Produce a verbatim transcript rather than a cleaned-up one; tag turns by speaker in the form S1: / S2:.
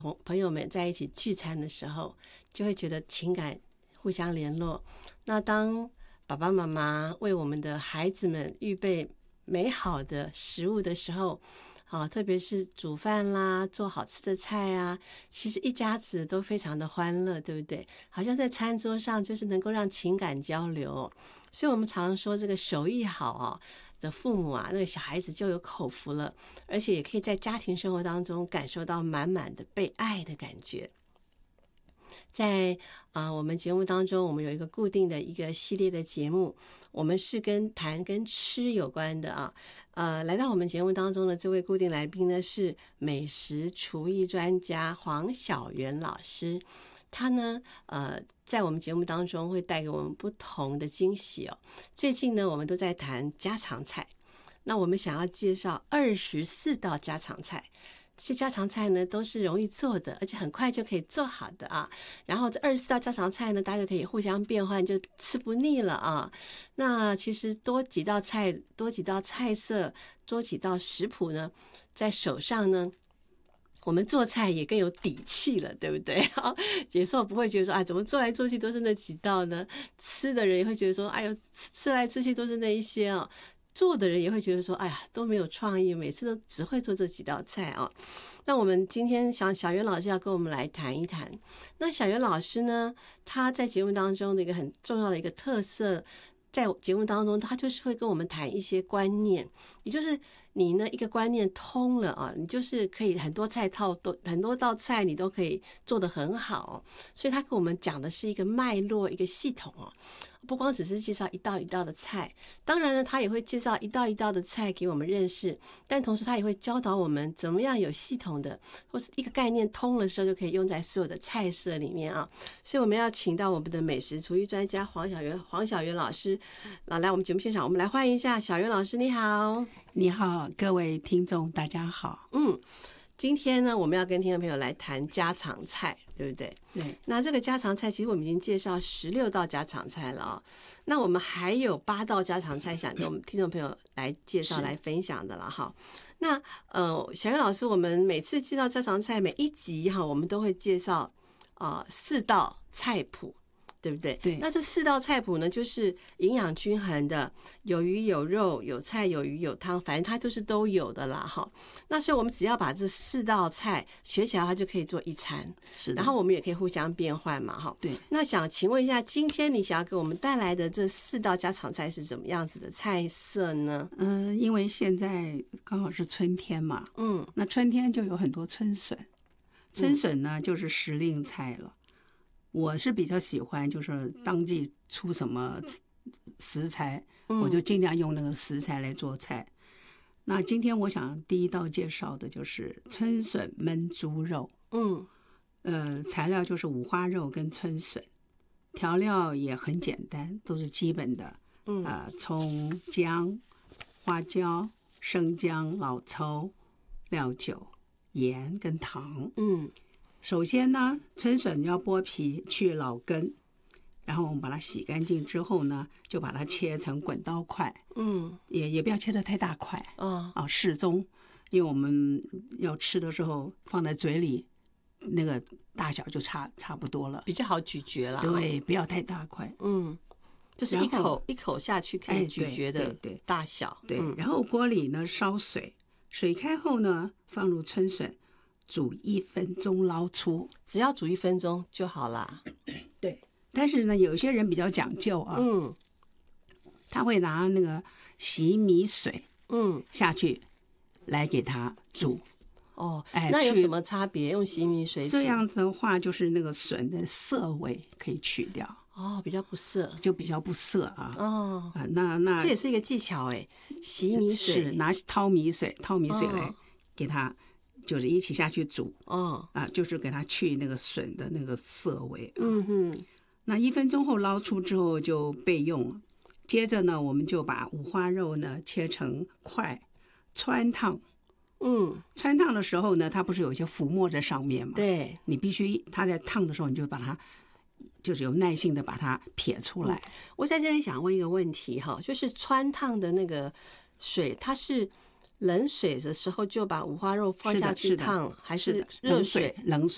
S1: 朋友们在一起聚餐的时候，就会觉得情感互相联络。那当爸爸妈妈为我们的孩子们预备美好的食物的时候，啊，特别是煮饭啦，做好吃的菜啊，其实一家子都非常的欢乐，对不对？好像在餐桌上就是能够让情感交流。所以我们常说这个手艺好啊的父母啊，那个小孩子就有口福了，而且也可以在家庭生活当中感受到满满的被爱的感觉。在啊、呃，我们节目当中，我们有一个固定的一个系列的节目，我们是跟谈跟吃有关的啊。呃，来到我们节目当中的这位固定来宾呢，是美食厨艺专家黄小媛老师。他呢，呃，在我们节目当中会带给我们不同的惊喜哦。最近呢，我们都在谈家常菜，那我们想要介绍二十四道家常菜。这些家常菜呢都是容易做的，而且很快就可以做好的啊。然后这二十四道家常菜呢，大家就可以互相变换，就吃不腻了啊。那其实多几道菜，多几道菜色，多几道食谱呢，在手上呢，我们做菜也更有底气了，对不对？有时候不会觉得说，哎，怎么做来做去都是那几道呢？吃的人也会觉得说，哎呦，吃来吃去都是那一些啊。做的人也会觉得说，哎呀，都没有创意，每次都只会做这几道菜啊。那我们今天想小媛老师要跟我们来谈一谈。那小媛老师呢，他在节目当中的一个很重要的一个特色，在节目当中，他就是会跟我们谈一些观念，也就是你呢一个观念通了啊，你就是可以很多菜套都很多道菜你都可以做得很好。所以他跟我们讲的是一个脉络，一个系统哦。不光只是介绍一道一道的菜，当然呢，他也会介绍一道一道的菜给我们认识，但同时他也会教导我们怎么样有系统的，或是一个概念通了时候就可以用在所有的菜色里面啊。所以我们要请到我们的美食厨艺专家黄小媛黄小媛老师来我们节目现场，我们来欢迎一下小媛老师。你好。
S2: 你好，各位听众大家好。
S1: 嗯，今天呢，我们要跟听众朋友来谈家常菜，对不对？
S2: 对。
S1: 那这个家常菜，其实我们已经介绍十六道家常菜了哦。那我们还有八道家常菜想跟我们听众朋友来介绍、来分享的了哈。那呃，小媛老师，我们每次介绍家常菜，每一集哈，我们都会介绍啊、呃、四道菜谱。对不对？
S2: 对。
S1: 那这四道菜谱呢，就是营养均衡的，有鱼有肉有菜有鱼有汤，反正它就是都有的啦哈。那所以我们只要把这四道菜学起来，它就可以做一餐。
S2: 是的。
S1: 然后我们也可以互相变换嘛哈。
S2: 对。
S1: 那想请问一下，今天你想要给我们带来的这四道家常菜是怎么样子的菜色呢？
S2: 嗯，因为现在刚好是春天嘛，嗯，那春天就有很多春笋，春笋呢、嗯、就是时令菜了。我是比较喜欢，就是当季出什么食材，我就尽量用那个食材来做菜。那今天我想第一道介绍的就是春笋焖猪肉。嗯，呃，材料就是五花肉跟春笋，调料也很简单，都是基本的。嗯，啊、呃，葱、姜、花椒、生姜、老抽、料酒、盐跟糖。嗯。首先呢，春笋要剥皮去老根，然后我们把它洗干净之后呢，就把它切成滚刀块，嗯，也也不要切得太大块，啊、哦、适中，因为我们要吃的时候放在嘴里，那个大小就差差不多了，
S1: 比较好咀嚼啦。
S2: 对，不要太大块，嗯，
S1: 就是一口一口下去可以咀嚼的大小。
S2: 对，对对对，然后锅里呢烧水，水开后呢放入春笋。煮一分钟捞出，
S1: 只要煮一分钟就好啦。
S2: 对，但是呢，有些人比较讲究啊，嗯，他会拿那个洗米水，嗯，下去来给它煮。
S1: 哦，哎，那有什么差别？用洗米水煮
S2: 这样子的话，就是那个笋的涩味可以去掉。
S1: 哦，比较不涩，
S2: 就比较不涩啊。哦，
S1: 啊，
S2: 那那
S1: 这也是一个技巧哎，洗米水
S2: 是拿淘米水，淘米水来给它。就是一起下去煮，哦，啊，就是给它去那个笋的那个涩味，啊。嗯哼，那一分钟后捞出之后就备用。接着呢，我们就把五花肉呢切成块，汆烫。嗯，汆烫的时候呢，它不是有一些浮沫在上面吗？
S1: 对，
S2: 你必须它在烫的时候，你就把它，就是有耐性的把它撇出来。嗯，
S1: 我在这边想问一个问题哈，就是汆烫的那个水，它是冷水的时候就把五花肉放下去烫，还是热水？
S2: 冷水。